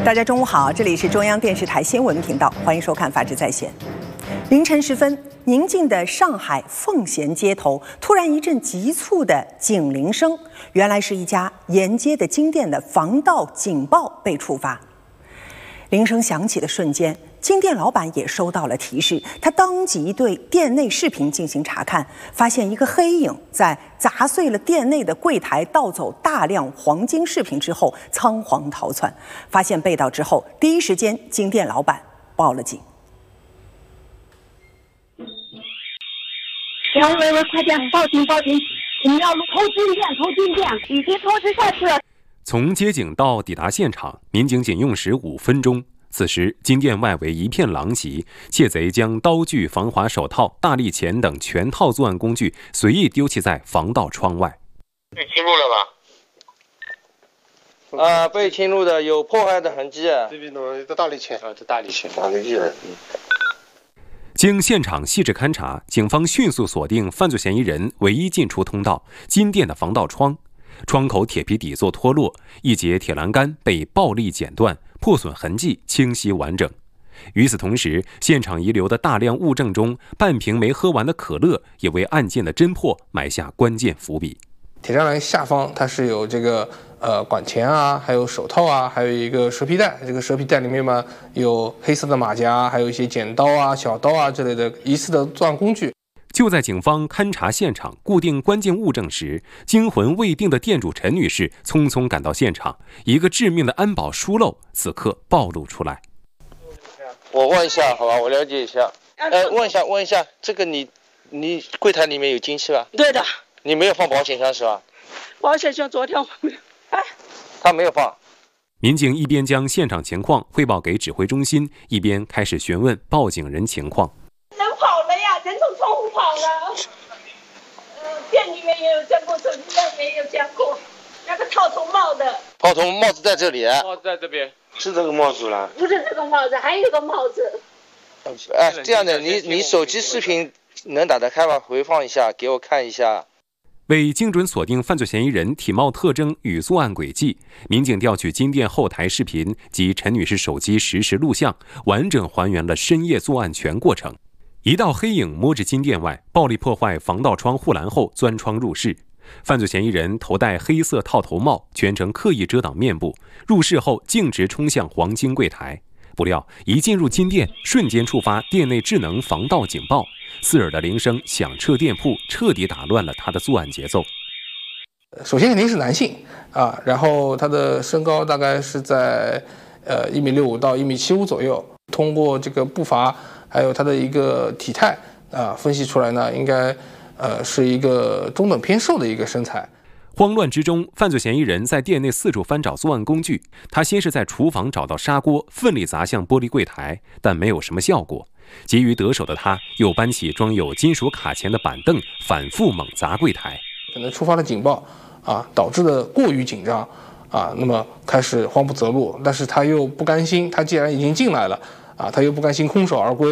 大家中午好，这里是中央电视台新闻频道，欢迎收看《法治在线》。凌晨时分，宁静的上海奉贤街头突然一阵急促的警铃声，原来是一家沿街的金店的防盗警报被触发。铃声响起的瞬间，金店老板也收到了提示，他当即对店内视频进行查看，发现一个黑影在砸碎了店内的柜台，盗走大量黄金饰品之后仓皇逃窜。发现被盗之后，第一时间金店老板报了警。 喂，快点报警！我们要偷金店，已经偷吃下去了。 从接警到抵达现场，民警仅用时5分钟。此时，金店外围一片狼藉，窃贼将刀具、防滑手套、大力钳等全套作案工具随意丢弃在防盗窗外。 被侵入了吧？被侵入的有破坏的痕迹。 这边的大力钳这大力钳。 经现场细致勘查，警方迅速锁定犯罪嫌疑人唯一进出通道金店的防盗窗。窗口铁皮底座脱落，一节铁栏杆被暴力剪断，破损痕迹清晰完整。与此同时，现场遗留的大量物证中，半瓶没喝完的可乐也为案件的侦破埋下关键伏笔。 铁栅栏下方它是有这个管钳啊，还有手套啊，还有一个蛇皮袋。这个蛇皮袋里面嘛，有黑色的马甲，还有一些剪刀啊、小刀啊之类的疑似的作案工具。 就在警方勘查现场、固定关键物证时，惊魂未定的店主陈女士匆匆赶到现场，一个致命的安保疏漏此刻暴露出来。 我问一下，好吧，我了解一下。问一下，这个你柜台里面有金器吧？ 对的。 你没有放保险箱是吧？ 保险箱昨天我没有。 他没有放。 民警一边将现场情况汇报给指挥中心，一边开始询问报警人情况。 人跑了呀，人从窗户跑了。店里面也有监控，手机上面也有监控。那个套头帽子在这里。 帽子在这边，是这个帽子了？ 不是这个帽子，还有一个帽子。 这样的，你手机视频能打得开吗？回放一下给我看一下。 为精准锁定犯罪嫌疑人体貌特征与作案轨迹，民警调取金店后台视频及陈女士手机实时录像，完整还原了深夜作案全过程。一道黑影摸至金店外，暴力破坏防盗窗护栏后钻窗入室。犯罪嫌疑人头戴黑色套头帽，全程刻意遮挡面部，入室后径直冲向黄金柜台。不料一进入金店，瞬间触发店内智能防盗警报，刺耳的铃声响彻店铺，彻底打乱了他的作案节奏。 首先肯定是男性啊，然后他的身高大概是在1.65米到1.75米左右。通过这个步伐还有他的一个体态啊，分析出来呢，应该是一个中等偏瘦的一个身材。 慌乱之中，犯罪嫌疑人在店内四处翻找作案工具。他先是在厨房找到砂锅，奋力砸向玻璃柜台，但没有什么效果。急于得手的他，又搬起装有金属卡钳的板凳，反复猛砸柜台。 可能触发了警报啊，导致的过于紧张啊，那么开始慌不择路。但是他又不甘心，他既然已经进来了啊，他又不甘心空手而归。